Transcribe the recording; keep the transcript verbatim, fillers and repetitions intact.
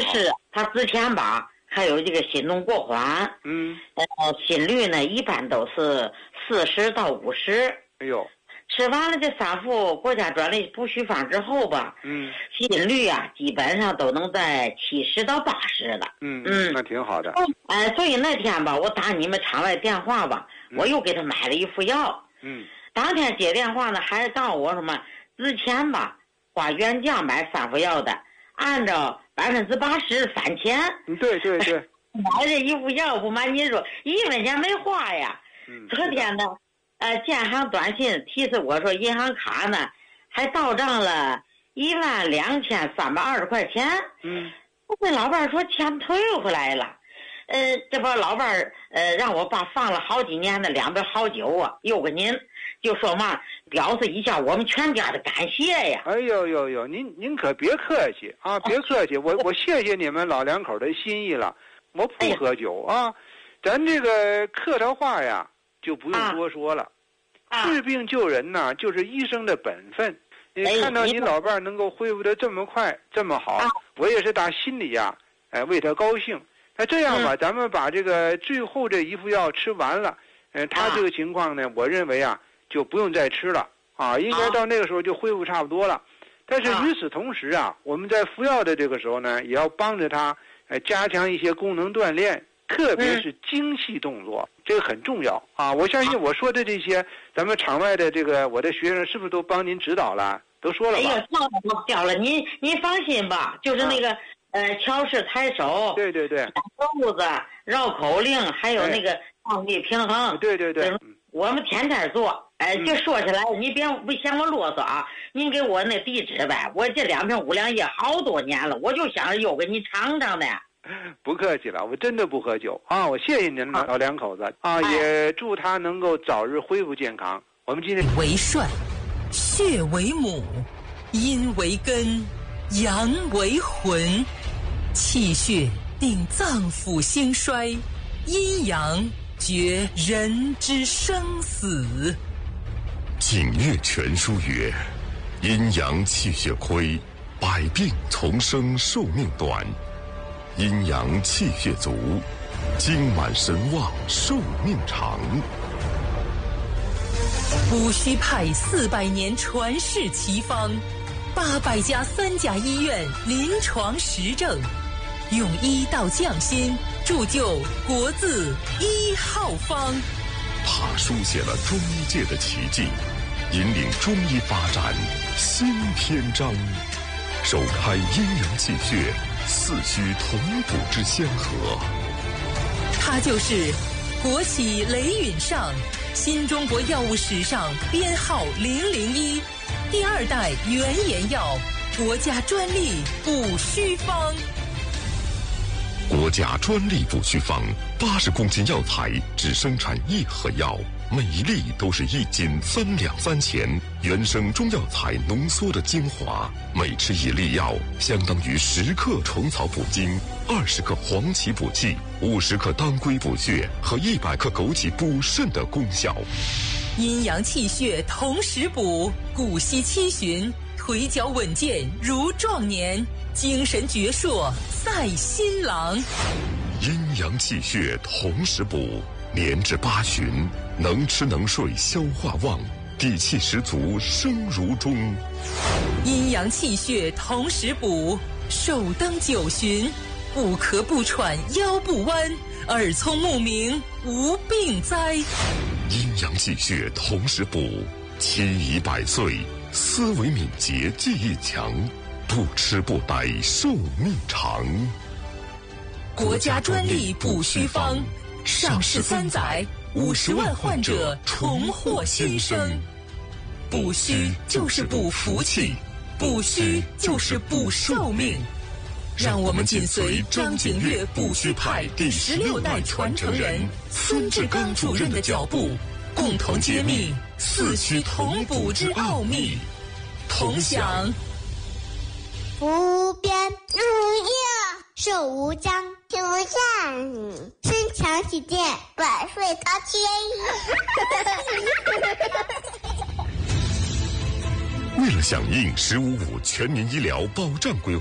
是他之前吧，还有这个心动过缓， 嗯， 呃，心率呢一般都是四十到五十。 哎呦， 吃完了这三副国家专利不虚方之后吧， 嗯， 心率啊基本上都能在七十到八十了。 嗯嗯， 那挺好的。 哎、呃，所以那天吧，我打你们场外电话吧， 嗯、 我又给他买了一副药。 嗯， 当天接电话呢，还告诉我什么？之前吧，花原价买三副药的，按照百分之八十返钱。 对对对， 买这一副药不瞒您说，一分钱没花呀。 嗯， 昨天呢，呃，建行短信提示我说，银行卡呢还到账了一万两千三百二十块钱。 嗯， 我跟老伴说钱退回来了。呃，这不老伴儿呃让我把放了好几年的两杯好酒啊，又给您就说嘛，表示一下我们全家的感谢呀。 哎呦呦呦，您您可别客气啊，别客气，我我谢谢你们老两口的心意了。我不喝酒啊，咱这个客套话呀就不用多说了。 啊、 治病救人呐，就是医生的本分。你看到你老伴儿能够恢复得这么快这么好， 啊、 我也是打心里呀，哎，为他高兴。那这样吧，嗯、咱们把这个最后这一副药吃完了，呃，他这个情况呢，啊、我认为啊，就不用再吃了啊，应该到那个时候就恢复差不多了。但是与此同时啊，我们在服药的这个时候呢，也要帮着他，呃，加强一些功能锻炼，特别是精细动作，嗯、这个很重要啊。我相信我说的这些，咱们场外的这个我的学生是不是都帮您指导了？都说了吧？ 哎呦，教了教了，您您放心吧，就是那个。啊呃，桥式抬手， 对对对， 打钩子、绕口令，还有那个上臂平衡， 对对对， 我们天天做。哎，就说起来，你别不嫌我啰嗦啊，您给我那地址呗，我这两瓶五粮液好多年了，我就想着又给你尝尝的。 不客气了，我真的不喝酒啊，我谢谢您老两口子啊，也祝他能够早日恢复健康。我们今天为帅，血为母，阴为根，阳为魂。气血定脏腑兴衰，阴阳决人之生死。 景岳全书曰：阴阳气血亏，百病丛生，寿命短；阴阳气血足，精满神旺，寿命长。 戊戌派四百年传世奇方，八百家三甲医院临床实证，用医道匠心，铸就国字一号方。 他书写了中医界的奇迹，引领中医发展新篇章，首开阴阳气血四虚同补之先河。 他就是国企雷允上，新中国药物史上编号零零一，第二代原研药，国家专利补虚方。 国家专利补虚方，八十公斤药材只生产一盒药，每一粒都是一斤三两三钱，原生中药材浓缩的精华，每吃一粒药相当于十克虫草补精，二十克黄芪补气，五十克当归补血和一百克枸杞补肾的功效。 阴阳气血同时补，骨息七旬，腿脚稳健如壮年，精神矍铄赛新郎。 阴阳气血同时补，年至八旬，能吃能睡，消化旺，底气十足，生如钟。 阴阳气血同时补，寿登九旬，不咳不喘，腰不弯，耳聪目明，无病灾。 阴阳气血同时补，七宜百岁，思维敏捷，记忆强，不吃不呆，寿命长。 国家专利补虚方，上市三载，五十万患者重获新生。补虚就是补福气，补虚就是补寿命。让我们紧随张景岳补虚派第十六代传承人孙志刚主任的脚步，共同揭秘四虚同补之奥秘，同享。 无边无涯，寿无疆，天无下，身强体健，百岁高迁。 为了响应“十五五”全民医疗保障规划。